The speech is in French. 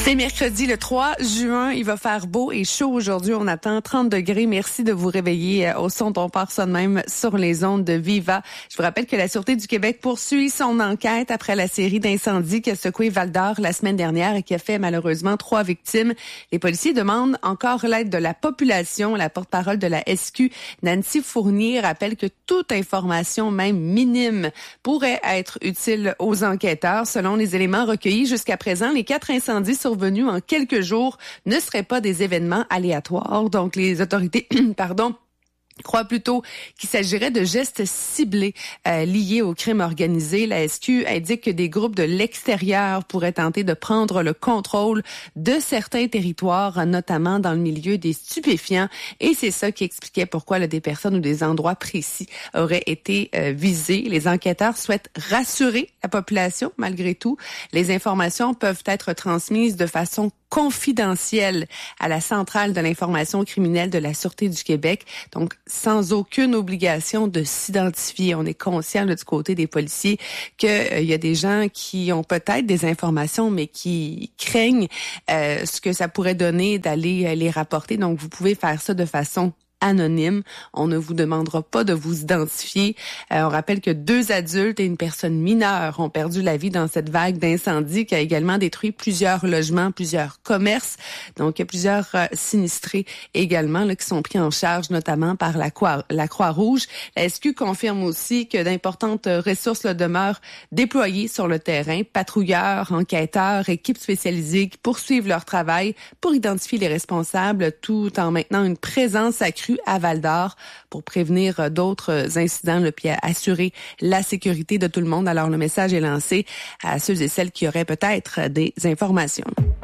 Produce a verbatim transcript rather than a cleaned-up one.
C'est mercredi le trois juin. Il va faire beau et chaud aujourd'hui. On attend trente degrés. Merci de vous réveiller au son dont part ça de même sur les ondes de Viva. Je vous rappelle que la Sûreté du Québec poursuit son enquête après la série d'incendies qui a secoué Val-d'Or la semaine dernière et qui a fait malheureusement trois victimes. Les policiers demandent encore l'aide de la population. La porte-parole de la S Q, Nancy Fournier, rappelle que toute information, même minime, pourrait être utile aux enquêteurs. Selon les éléments recueillis jusqu'à présent, les quatre incendies survenus en quelques jours ne seraient pas des événements aléatoires. Donc, les autorités, pardon, croit plutôt qu'il s'agirait de gestes ciblés euh, liés au crime organisé. La S Q indique que des groupes de l'extérieur pourraient tenter de prendre le contrôle de certains territoires, notamment dans le milieu des stupéfiants. Et c'est ça qui expliquait pourquoi là, des personnes ou des endroits précis auraient été euh, visés. Les enquêteurs souhaitent rassurer la population malgré tout. Les informations peuvent être transmises de façon confidentielle à la centrale de l'information criminelle de la Sûreté du Québec. Donc, sans aucune obligation de s'identifier. On est conscient là, du côté des policiers qu'il euh, y a des gens qui ont peut-être des informations, mais qui craignent euh, ce que ça pourrait donner d'aller euh, les rapporter. Donc, vous pouvez faire ça de façon anonyme. On ne vous demandera pas de vous identifier. Euh, on rappelle que deux adultes et une personne mineure ont perdu la vie dans cette vague d'incendie qui a également détruit plusieurs logements, plusieurs commerces. Donc, il y a plusieurs euh, sinistrés également là, qui sont pris en charge, notamment par la, Croix, la Croix-Rouge. La S Q confirme aussi que d'importantes ressources là, demeurent déployées sur le terrain. Patrouilleurs, enquêteurs, équipes spécialisées qui poursuivent leur travail pour identifier les responsables tout en maintenant une présence accrue à Val-d'Or pour prévenir d'autres incidents là, puis assurer la sécurité de tout le monde. Alors, le message est lancé à ceux et celles qui auraient peut-être des informations.